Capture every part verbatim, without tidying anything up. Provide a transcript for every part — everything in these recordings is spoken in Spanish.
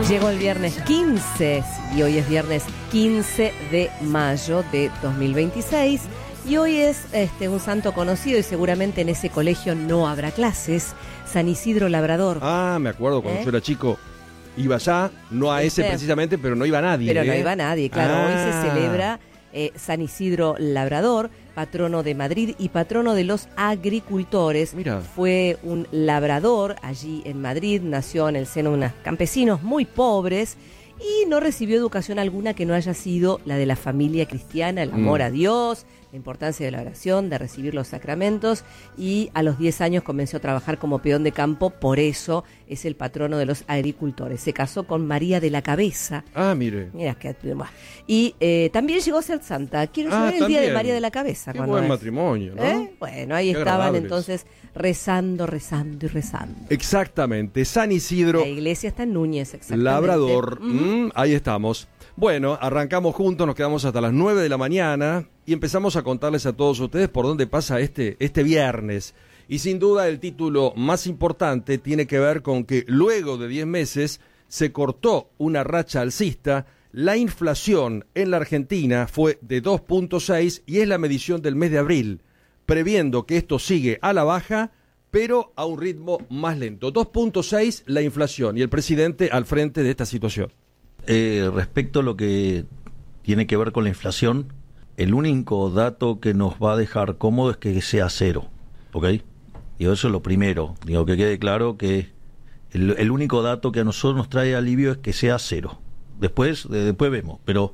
Llegó el viernes quince y hoy es viernes quince de mayo de dos mil veintiséis y hoy es este, un santo conocido y seguramente en ese colegio no habrá clases, San Isidro Labrador. Ah, me acuerdo cuando ¿Eh? yo era chico, iba allá, no a ese ¿Viste? precisamente, pero no iba nadie. Pero ¿eh? no iba nadie, claro, Ah. hoy se celebra eh, San Isidro Labrador, patrono de Madrid y patrono de los agricultores. Mira. Fue un labrador allí en Madrid, nació en el seno de unos campesinos muy pobres y no recibió educación alguna que no haya sido la de la familia cristiana, el amor Mm. a Dios, la importancia de la oración, de recibir los sacramentos, y a los diez años comenzó a trabajar como peón de campo, por eso es el patrono de los agricultores. Se casó con María de la Cabeza. Ah, mire. Mira, que, y eh, también llegó a ser santa. Quiero Ah, saber el día de también. María de la Cabeza. Qué cuando buen es. matrimonio, ¿no? ¿Eh? Bueno, ahí Qué estaban agradables. entonces rezando, rezando y rezando. Exactamente, San Isidro La iglesia está en Núñez, exactamente. Labrador. Ujú. Mm, ahí estamos. Bueno, arrancamos juntos, nos quedamos hasta las nueve de la mañana y empezamos a contarles a todos ustedes por dónde pasa este, este viernes. Y sin duda el título más importante tiene que ver con que luego de diez meses se cortó una racha alcista. La inflación en la Argentina fue de dos punto seis y es la medición del mes de abril, previendo que esto sigue a la baja, pero a un ritmo más lento. dos punto seis la inflación y el presidente al frente de esta situación. Eh, respecto a lo que tiene que ver con la inflación, el único dato que nos va a dejar cómodo es que sea cero, ¿ok? Digo, eso es lo primero. Digo, que quede claro que el, el único dato que a nosotros nos trae alivio es que sea cero. Después, eh, después vemos, pero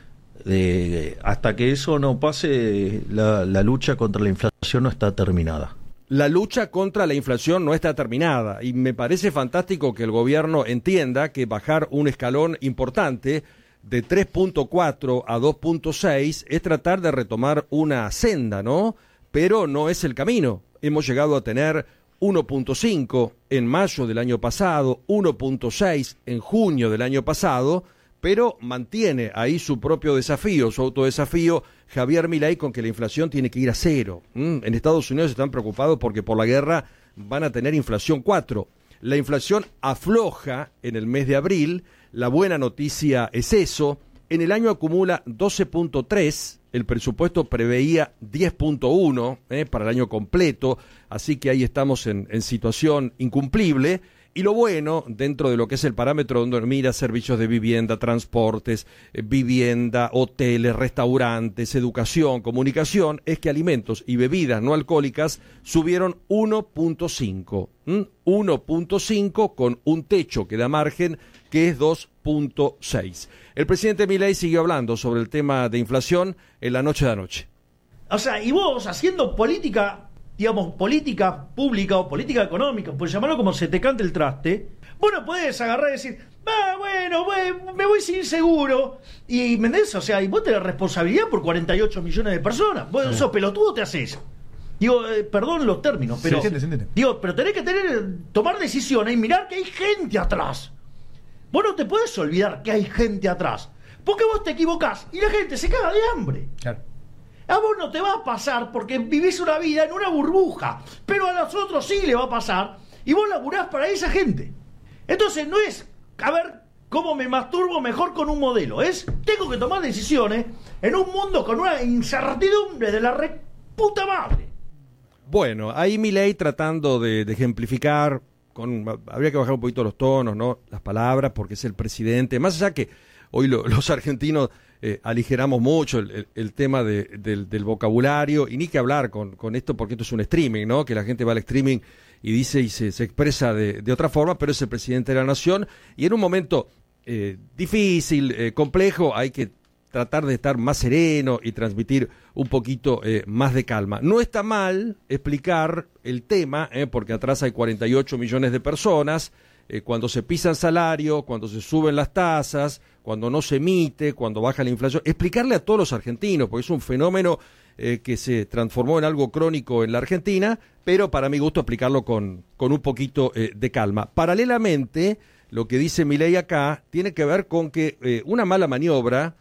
eh, hasta que eso no pase, la, la lucha contra la inflación no está terminada. La lucha contra la inflación no está terminada y me parece fantástico que el gobierno entienda que bajar un escalón importante de tres punto cuatro a dos punto seis es tratar de retomar una senda, ¿no? Pero no es el camino. Hemos llegado a tener uno punto cinco en mayo del año pasado, uno punto seis en junio del año pasado, pero mantiene ahí su propio desafío, su autodesafío, Javier Milei, con que la inflación tiene que ir a cero. ¿Mm? En Estados Unidos están preocupados porque por la guerra van a tener inflación cuatro. La inflación afloja en el mes de abril, la buena noticia es eso. En el año acumula doce punto tres, el presupuesto preveía diez punto uno eh, para el año completo, así que ahí estamos en, en situación incumplible. Y lo bueno, dentro de lo que es el parámetro donde mira servicios de vivienda, transportes, eh, vivienda, hoteles, restaurantes, educación, comunicación, es que alimentos y bebidas no alcohólicas subieron uno punto cinco. ¿Mm? uno punto cinco con un techo que da margen que es dos punto seis. El presidente Milei siguió hablando sobre el tema de inflación en la noche de anoche. O sea, y vos haciendo política, digamos, política pública o política económica, por llamarlo como se te cante el traste, vos no podés agarrar y decir, ah, bueno, voy, me voy sin seguro, y ¿me entendés? O sea, y vos tenés responsabilidad por cuarenta y ocho millones de personas, vos Sí. sos pelotudo, te haces. Digo, eh, perdón los términos, pero Se entiende, se entiende. digo, pero tenés que tener, tomar decisiones y mirar que hay gente atrás. Vos no te podés olvidar que hay gente atrás, porque vos te equivocás y la gente se caga de hambre. Claro. A vos no te va a pasar porque vivís una vida en una burbuja, pero a los otros sí le va a pasar y vos laburás para esa gente. Entonces no es, a ver, cómo me masturbo mejor con un modelo, es, tengo que tomar decisiones en un mundo con una incertidumbre de la re puta madre. Bueno, ahí Milei tratando de, de ejemplificar, con, habría que bajar un poquito los tonos, ¿no? Las palabras, porque es el presidente, más allá que hoy lo, los argentinos eh, aligeramos mucho el, el, el tema de, del, del vocabulario, y ni que hablar con, con esto, porque esto es un streaming, ¿no? Que la gente va al streaming y dice y se, se expresa de, de otra forma, pero es el presidente de la nación, y en un momento eh, difícil, eh, complejo, hay que tratar de estar más sereno y transmitir un poquito eh, más de calma. No está mal explicar el tema, eh, porque atrás hay cuarenta y ocho millones de personas, eh, cuando se pisan salario, cuando se suben las tasas, cuando no se emite, cuando baja la inflación, explicarle a todos los argentinos, porque es un fenómeno eh, que se transformó en algo crónico en la Argentina, pero para mi gusto explicarlo con, con un poquito eh, de calma. Paralelamente, lo que dice Milei acá tiene que ver con que eh, una mala maniobra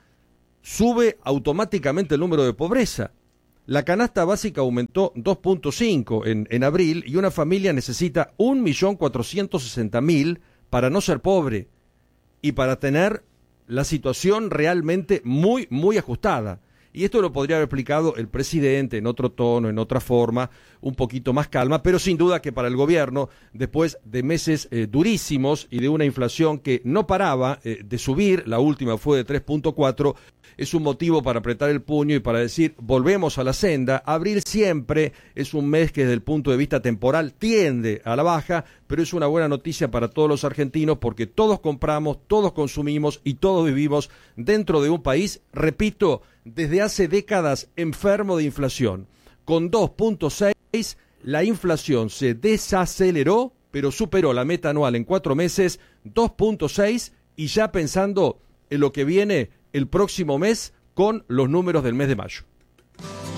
sube automáticamente el número de pobreza. La canasta básica aumentó dos punto cinco en, en abril y una familia necesita un millón cuatrocientos sesenta mil para no ser pobre. y para tener la situación realmente muy, muy ajustada. Y esto lo podría haber explicado el presidente en otro tono, en otra forma, un poquito más calma, pero sin duda que para el gobierno, después de meses eh, durísimos y de una inflación que no paraba eh, de subir, la última fue de tres punto cuatro, es un motivo para apretar el puño y para decir, volvemos a la senda. Abril siempre es un mes que desde el punto de vista temporal tiende a la baja, pero es una buena noticia para todos los argentinos porque todos compramos, todos consumimos y todos vivimos dentro de un país, repito, desde hace décadas enfermo de inflación. Con dos punto seis, la inflación se desaceleró, pero superó la meta anual en cuatro meses, dos punto seis, y ya pensando en lo que viene el próximo mes con los números del mes de mayo.